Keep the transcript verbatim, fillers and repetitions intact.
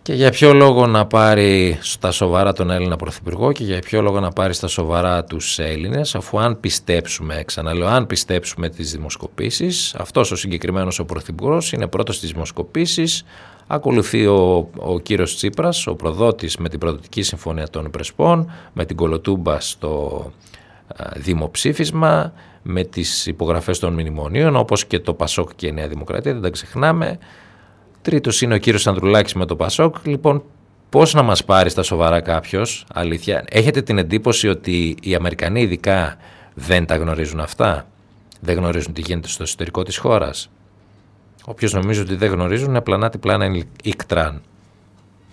Και για ποιο λόγο να πάρει στα σοβαρά τον Έλληνα Πρωθυπουργό και για ποιο λόγο να πάρει στα σοβαρά τους Έλληνες, αφού αν πιστέψουμε, ξαναλέω, αν πιστέψουμε τις δημοσκοπήσεις, αυτός ο συγκεκριμένος ο Πρωθυπουργός είναι πρώτος στις δημοσκοπήσεις, ακολουθεί ο, ο κύριος Τσίπρας, ο προδότης με την προδοτική συμφωνία των Πρεσπών, με την κολοτούμπα στο α, δημοψήφισμα, με τις υπογραφές των μνημονίων, όπως και το Πασόκ και η Νέα Δημοκρατία, δεν τα ξεχνάμε. Τρίτος είναι ο κύριος Ανδρουλάκης με το Πασόκ. Λοιπόν, πώς να μας πάρει στα σοβαρά κάποιος, αλήθεια? Έχετε την εντύπωση ότι οι Αμερικανοί ειδικά δεν τα γνωρίζουν αυτά? Δεν γνωρίζουν τι γίνεται στο εσωτερικό της χώρας? Όποιος νομίζει ότι δεν γνωρίζουν, απλανάτη πλάνα ικτράν.